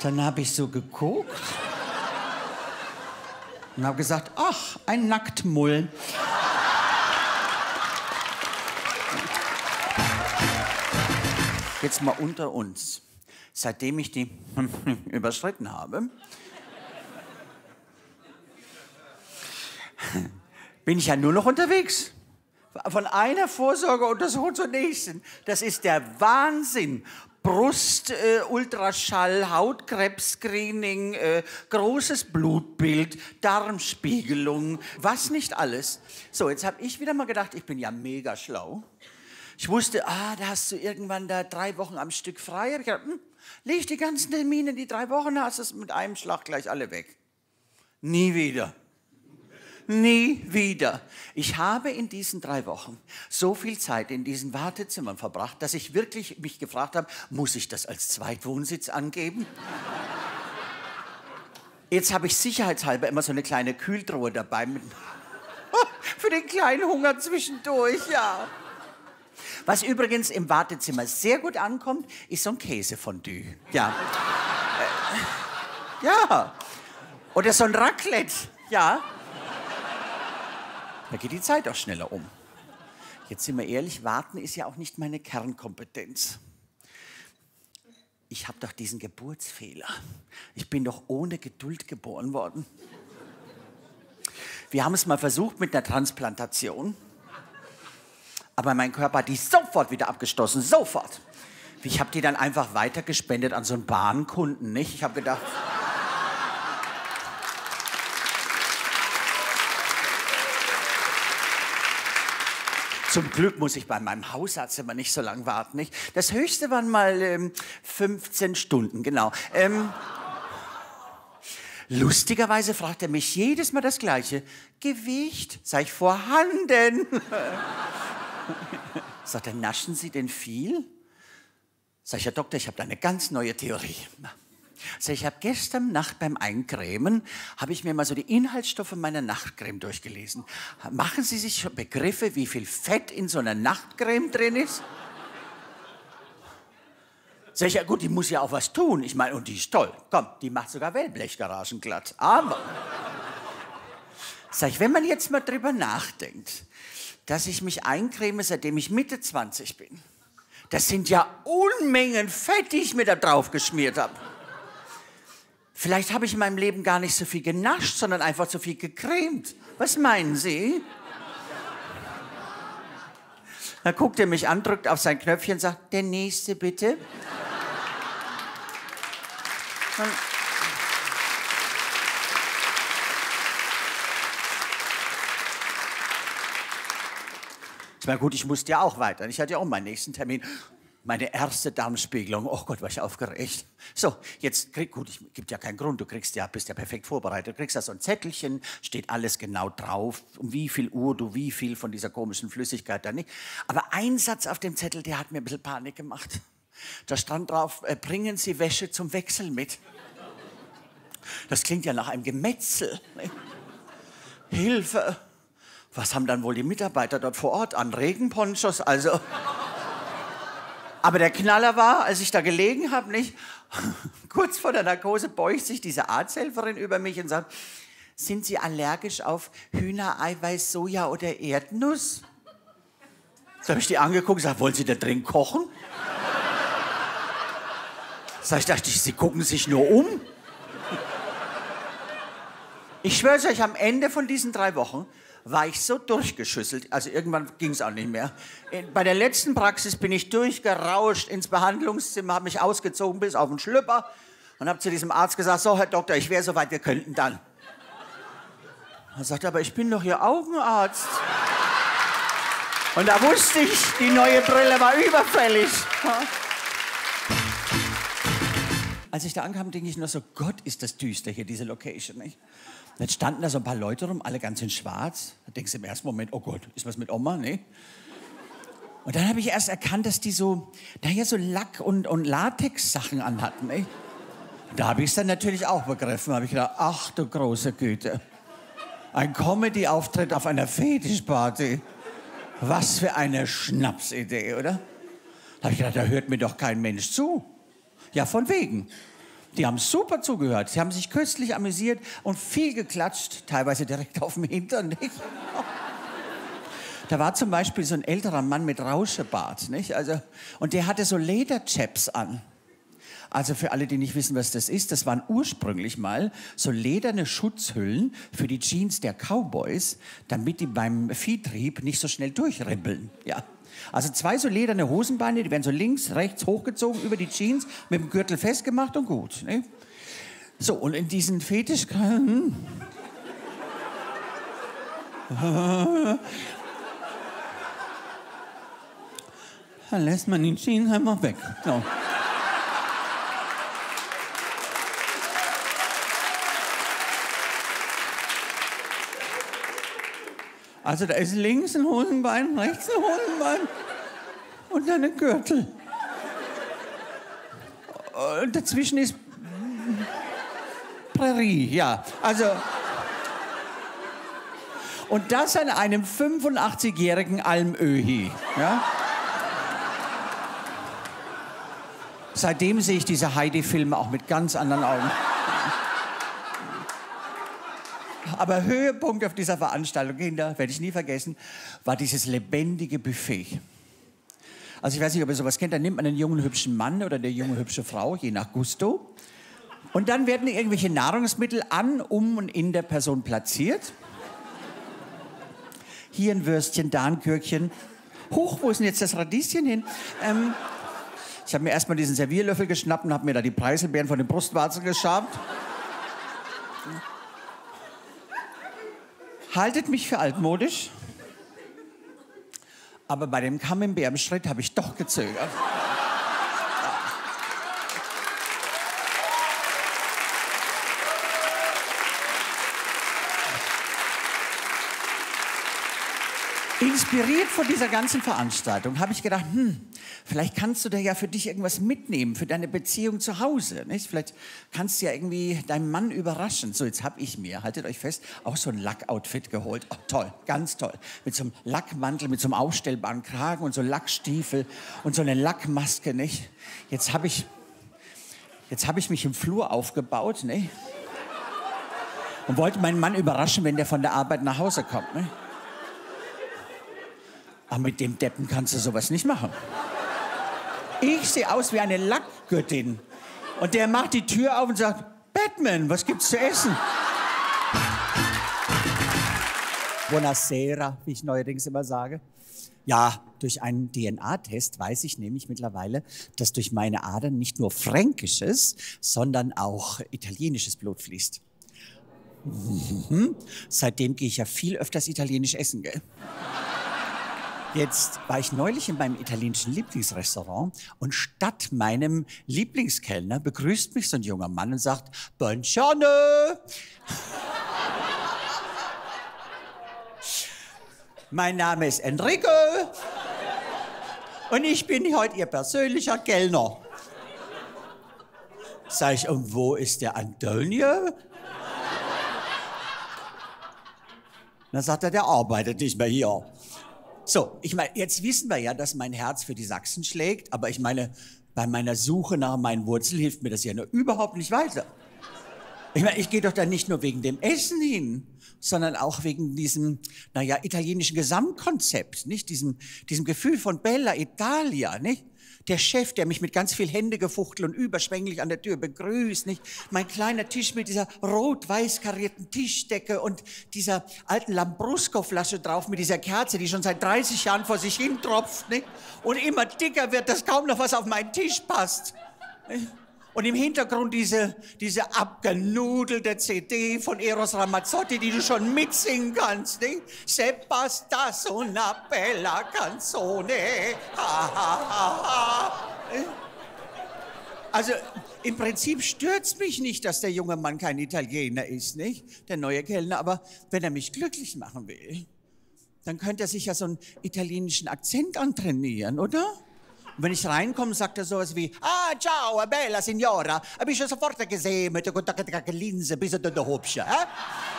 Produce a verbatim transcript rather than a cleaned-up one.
Dann habe ich so geguckt und habe gesagt, ach, ein Nacktmull. Jetzt mal unter uns. Seitdem ich die überschritten habe, bin ich ja nur noch unterwegs. Von einer Vorsorgeuntersuchung zur nächsten. Das ist der Wahnsinn. Brust, äh, Ultraschall, Hautkrebs-Screening, äh, großes Blutbild, Darmspiegelung, was nicht alles. So, jetzt habe ich wieder mal gedacht, ich bin ja mega schlau. Ich wusste, ah, da hast du irgendwann da drei Wochen am Stück frei. Ich gedacht, hm, leg die ganzen Termine, die drei Wochen hast du es mit einem Schlag gleich alle weg. Nie wieder. Nie wieder. Ich habe in diesen drei Wochen so viel Zeit in diesen Wartezimmern verbracht, dass ich wirklich mich gefragt habe, muss ich das als Zweitwohnsitz angeben? Jetzt habe ich sicherheitshalber immer so eine kleine Kühltruhe dabei mit für den kleinen Hunger zwischendurch, ja. Was übrigens im Wartezimmer sehr gut ankommt, ist so ein Käsefondue. Ja. äh, ja. Oder so ein Raclette. Ja. Da geht die Zeit auch schneller um. Jetzt sind wir ehrlich, warten ist ja auch nicht meine Kernkompetenz. Ich habe doch diesen Geburtsfehler. Ich bin doch ohne Geduld geboren worden. Wir haben es mal versucht mit einer Transplantation. Aber mein Körper hat die sofort wieder abgestoßen, sofort. Ich habe die dann einfach weitergespendet an so einen Bahnkunden, nicht? Ich habe gedacht... Zum Glück muss ich bei meinem Hausarzt immer nicht so lange warten, nicht? Das Höchste waren mal ähm, fünfzehn Stunden, genau. Ähm, lustigerweise fragt er mich jedes Mal das Gleiche. Gewicht? Sag ich, vorhanden. Sagt er, naschen Sie denn viel? Sag ich, Herr Doktor, ich habe da eine ganz neue Theorie. Sag ich, ich habe gestern Nacht beim Eincremen, habe ich mir mal so die Inhaltsstoffe meiner Nachtcreme durchgelesen. Machen Sie sich schon Begriffe, wie viel Fett in so einer Nachtcreme drin ist? Sag ich, ja gut, die muss ja auch was tun. Ich meine, und die ist toll. Komm, die macht sogar Wellblechgaragen glatt. Aber, sag ich, wenn man jetzt mal drüber nachdenkt, dass ich mich eincreme, seitdem ich Mitte zwanzig bin, das sind ja Unmengen Fett, die ich mir da drauf geschmiert habe. Vielleicht habe ich in meinem Leben gar nicht so viel genascht, sondern einfach so viel gecremt. Was meinen Sie? Da guckt er mich an, drückt auf sein Knöpfchen und sagt, der Nächste bitte. Und ich meine, gut, ich musste ja auch weiter. Ich hatte ja auch meinen nächsten Termin. Meine erste Darmspiegelung. Oh Gott, war ich aufgeregt. So, jetzt krieg, gut, es gibt ja keinen Grund. Du kriegst ja, bist ja perfekt vorbereitet. Du kriegst da so ein Zettelchen, steht alles genau drauf, um wie viel Uhr du wie viel von dieser komischen Flüssigkeit da nicht. Aber ein Satz auf dem Zettel, der hat mir ein bisschen Panik gemacht. Da stand drauf, äh, bringen Sie Wäsche zum Wechsel mit. Das klingt ja nach einem Gemetzel. Ne? Hilfe! Was haben dann wohl die Mitarbeiter dort vor Ort an? Regenponchos, also... Aber der Knaller war, als ich da gelegen habe, nicht? Kurz vor der Narkose beugt sich diese Arzthelferin über mich und sagt, sind Sie allergisch auf Hühnereiweiß, Soja oder Erdnuss? So habe ich die angeguckt und gesagt, wollen Sie da drin kochen? Sag ich, dachte ich, Sie gucken sich nur um. Ich schwöre euch, am Ende von diesen drei Wochen war ich so durchgeschüsselt, also irgendwann ging es auch nicht mehr. Bei der letzten Praxis bin ich durchgerauscht ins Behandlungszimmer, habe mich ausgezogen bis auf den Schlüpper und habe zu diesem Arzt gesagt, so Herr Doktor, ich wäre soweit, wir könnten dann. Er sagte, aber ich bin doch Ihr Augenarzt. Und da wusste ich, die neue Brille war überfällig. Als ich da ankam, denke ich nur so, Gott, ist das düster hier, diese Location, nicht? Jetzt standen da so ein paar Leute rum, alle ganz in schwarz. Da denkst du im ersten Moment, oh Gott, ist was mit Oma, ne? Und dann habe ich erst erkannt, dass die so, daher so Lack- und, und Latex-Sachen anhatten, ne? Da habe ich es dann natürlich auch begriffen. Da habe ich gedacht, ach du große Güte. Ein Comedy-Auftritt auf einer Fetischparty. Was für eine Schnapsidee, oder? Da habe ich gedacht, da hört mir doch kein Mensch zu. Ja, von wegen. Die haben super zugehört. Sie haben sich köstlich amüsiert und viel geklatscht, teilweise direkt auf dem Hintern. Nicht? Da war zum Beispiel so ein älterer Mann mit Rauschebart. Nicht? Also, und der hatte so Lederchaps an. Also für alle, die nicht wissen, was das ist, das waren ursprünglich mal so lederne Schutzhüllen für die Jeans der Cowboys, damit die beim Viehtrieb nicht so schnell durchribbeln. Ja. Also zwei so lederne Hosenbeine, die werden so links, rechts hochgezogen über die Jeans, mit dem Gürtel festgemacht und gut. Ne? So, und in diesen Fetisch... Dann lässt man die Jeans einfach weg. So. Also da ist links ein Hosenbein, rechts ein Hosenbein und dann ein Gürtel. Und dazwischen ist Prärie, ja. Also und das an einem fünfundachtzigjährigen Almöhi, ja. Seitdem sehe ich diese Heidi-Filme auch mit ganz anderen Augen. Aber Höhepunkt auf dieser Veranstaltung, Kinder, werde ich nie vergessen, war dieses lebendige Buffet. Also ich weiß nicht, ob ihr sowas kennt, da nimmt man einen jungen, hübschen Mann oder eine junge, hübsche Frau, je nach Gusto. Und dann werden irgendwelche Nahrungsmittel an, um und in der Person platziert. Hier ein Würstchen, da ein Gürkchen. Huch, wo ist denn jetzt das Radieschen hin? Ähm, ich habe mir erstmal diesen Servierlöffel geschnappt und habe mir da die Preiselbeeren von den Brustwarzen geschabt. Haltet mich für altmodisch, aber bei dem Camembert im Schritt habe ich doch gezögert. Inspiriert von dieser ganzen Veranstaltung habe ich gedacht, hm, vielleicht kannst du da ja für dich irgendwas mitnehmen, für deine Beziehung zu Hause. Nicht? Vielleicht kannst du ja irgendwie deinen Mann überraschen. So, jetzt habe ich mir, haltet euch fest, auch so ein Lackoutfit geholt. Oh, toll, ganz toll. Mit so einem Lackmantel, mit so einem aufstellbaren Kragen und so Lackstiefel und so eine Lackmaske. Nicht? Jetzt habe ich, jetzt hab ich mich im Flur aufgebaut, nicht? Und wollte meinen Mann überraschen, wenn der von der Arbeit nach Hause kommt. Nicht? Aber mit dem Deppen kannst du sowas nicht machen. Ich sehe aus wie eine Lackgöttin. Und der macht die Tür auf und sagt, Batman, was gibt's zu essen? Buonasera, wie ich neuerdings immer sage. Ja, durch einen D N A-Test weiß ich nämlich mittlerweile, dass durch meine Adern nicht nur fränkisches, sondern auch italienisches Blut fließt. Mhm. Seitdem gehe ich ja viel öfters italienisch essen, gell? Jetzt war ich neulich in meinem italienischen Lieblingsrestaurant und statt meinem Lieblingskellner begrüßt mich so ein junger Mann und sagt, Buongiorno. Mein Name ist Enrico und ich bin heute Ihr persönlicher Kellner. Sag ich, und wo ist der Antonio? Dann sagt er, der arbeitet nicht mehr hier. So, ich meine, jetzt wissen wir ja, dass mein Herz für die Sachsen schlägt, aber ich meine, bei meiner Suche nach meinen Wurzeln hilft mir das ja nur überhaupt nicht weiter. Ich meine, ich gehe doch da nicht nur wegen dem Essen hin, sondern auch wegen diesem, naja, italienischen Gesamtkonzept, nicht? Diesem, diesem Gefühl von Bella Italia, nicht? Der Chef, der mich mit ganz viel Händegefuchtel und überschwänglich an der Tür begrüßt, nicht? Mein kleiner Tisch mit dieser rot-weiß karierten Tischdecke und dieser alten Lambrusco-Flasche drauf mit dieser Kerze, die schon seit dreißig Jahren vor sich hin tropft, nicht? Und immer dicker wird, dass kaum noch was auf meinen Tisch passt. Nicht? Und im Hintergrund diese, diese abgenudelte C D von Eros Ramazzotti, die du schon mitsingen kannst, nicht? Se basta una bella canzone. Ha, ha, ha, ha. Also im Prinzip stört's mich nicht, dass der junge Mann kein Italiener ist, nicht? Der neue Kellner, aber wenn er mich glücklich machen will, dann könnte er sich ja so einen italienischen Akzent antrainieren, oder? Und wenn ich reinkomme, sagt er sowas wie, ah, ciao, bella signora, hab ich schon sofort gesehen mit der guten Linse, bis du da hübsche, eh?